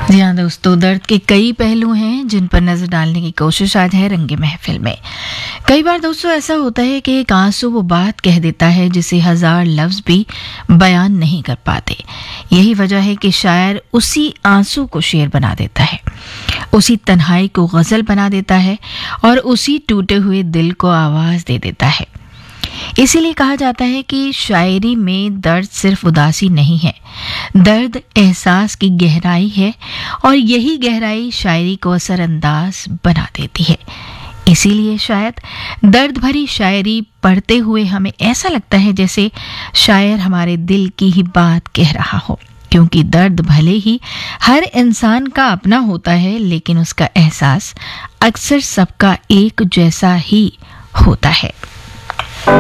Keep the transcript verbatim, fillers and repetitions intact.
जी हाँ दोस्तों, दर्द के कई पहलू हैं जिन पर नजर डालने की कोशिश आज है रंगे महफिल में। कई बार दोस्तों ऐसा होता है कि एक आंसू वो बात कह देता है जिसे हजार लफ्ज भी बयान नहीं कर पाते। यही वजह है कि शायर उसी आंसू को शेर बना देता है, उसी तन्हाई को गजल बना देता है और उसी टूटे हुए दिल को आवाज दे देता है। इसीलिए कहा जाता है कि शायरी में दर्द सिर्फ उदासी नहीं है, दर्द एहसास की गहराई है और यही गहराई शायरी को असरअंदाज बना देती है। इसीलिए शायद दर्द भरी शायरी पढ़ते हुए हमें ऐसा लगता है जैसे शायर हमारे दिल की ही बात कह रहा हो, क्योंकि दर्द भले ही हर इंसान का अपना होता है, लेकिन उसका एहसास अक्सर सबका एक जैसा ही होता है।